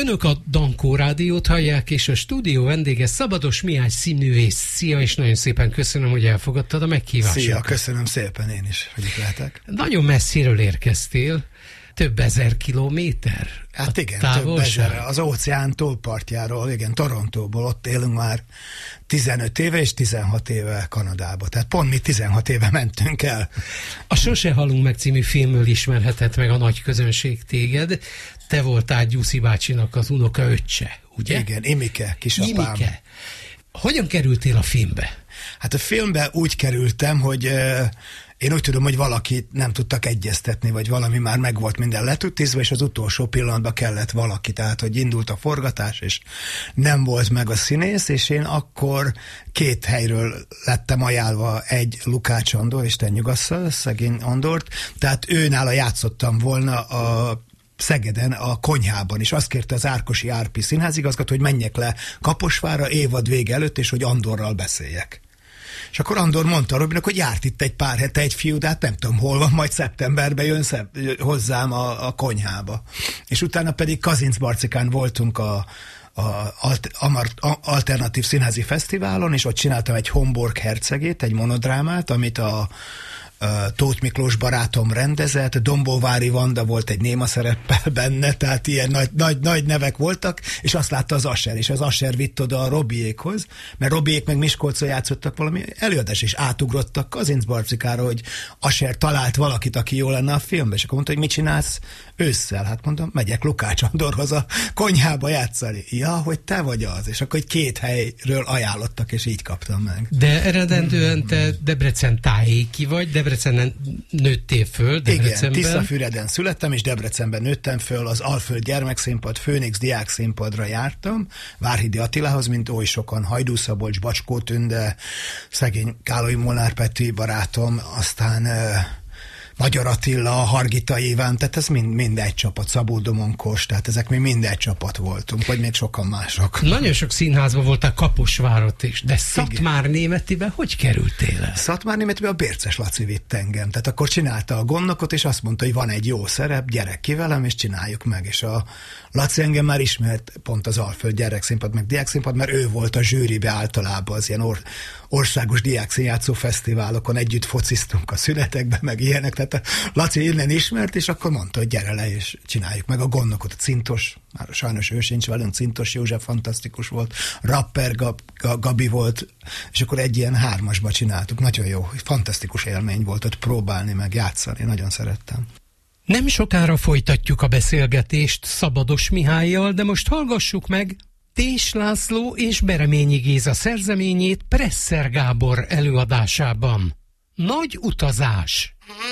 Önök a Dankó Rádiót hallják, és a stúdió vendége Szabados Mihály színművész. Szia, és nagyon szépen köszönöm, hogy elfogadtad a meghívást. Szia, köszönöm szépen én is, hogy itt lehetek. Nagyon messziről érkeztél, több ezer kilométer. Hát igen, több ezer, az óceán túlpartjáról, igen, Torontóból, ott élünk már 15 éve és 16 éve Kanadába. Tehát pont mi 16 éve mentünk el. A Sose halunk meg című filmből ismerhetett meg a nagy közönség téged. Te voltál Gyuszi bácsinak az unokaöccse, ugye? Igen, Imike, kisapám. Imike. Hogyan kerültél a filmbe? Hát a filmbe úgy kerültem, hogy én úgy tudom, hogy valakit nem tudtak egyeztetni, vagy valami már meg volt minden letutizva, és az utolsó pillanatban kellett valaki, tehát hogy indult a forgatás, és nem volt meg a színész, és én akkor 2 helyről lettem ajánlva, egy Lukács Andor, Isten nyugassza, szegény Andort, tehát őnála játszottam volna a Szegeden a konyhában, és azt kérte az Árkosi Árpi színházigazgató, hogy menjek le Kaposvárra évad vége előtt, és hogy Andorral beszéljek. És akkor Andor mondta Robinak, hogy járt itt egy pár hete egy fiú, de hát nem tudom hol van, majd szeptemberben jön hozzám a konyhába. És utána pedig Kazincbarcikán voltunk a Alternatív Színházi Fesztiválon, és ott csináltam egy Homburg hercegét, egy monodrámát, amit a Tóth Miklós barátom rendezett, Dombóvári Vanda volt egy néma szereppel benne, tehát ilyen nagy nevek voltak, és azt látta az Asser, és az Asser vitt oda a Robiékhoz, mert Robiék meg Miskolcon játszottak valami előadás, és átugrottak Kazincbarcikára, hogy Asser talált valakit, aki jó lenne a filmben, és akkor mondta, hogy mit csinálsz ősszel? Hát mondom, megyek Lukács Andorhoz a konyhába játszani. Ja, hogy te vagy az, és akkor 2 helyről ajánlottak, és így kaptam meg. De eredendően te Debrecen tájéki vagy, Debrecenen nőttél föl, Debrecenben. Igen, Tiszafüreden születtem, és Debrecenben nőttem föl, az Alföld gyermekszínpad, Főnix diák színpadra jártam, Várhidi Attilához, mint oly sokan, Hajdú Szabolcs, Bacskó Tünde, szegény Káloly Molnár Peti barátom, aztán Magyar Attila, Hargita Iván, tehát ez mind egy csapat, Szabó Domonkos, tehát ezek mi mind egy csapat voltunk, vagy még sokan mások. Nagyon sok színházban voltál, Kaposvárot is, de Szatmárnémetibe hogy kerültél el? Szatmárnémetibe a Bérces Laci vitt engem, tehát akkor csinálta a gondnokot, és azt mondta, hogy van egy jó szerep, gyerek ki velem, és csináljuk meg, és a Laci engem már ismert pont az Alföld gyerekszínpad, meg diákszínpad, mert ő volt a zsűribe általában az ilyen országos diákszínjátszó fesztiválokon, együtt fociztunk a szünetekben, meg ilyenek, tehát a Laci innen ismert, és akkor mondta, hogy gyere le, és csináljuk meg a gondnokot. A Cintos, már sajnos ő sincs velünk, Cintos József fantasztikus volt, Rapper Gabi volt, és akkor egy ilyen 3-asba csináltuk. Nagyon jó, fantasztikus élmény volt ott próbálni, meg játszani, nagyon szerettem. Nem sokára folytatjuk a beszélgetést Szabados Mihállyal, de most hallgassuk meg Tés László és Bereményi Géza szerzeményét Presser Gábor előadásában. Nagy utazás.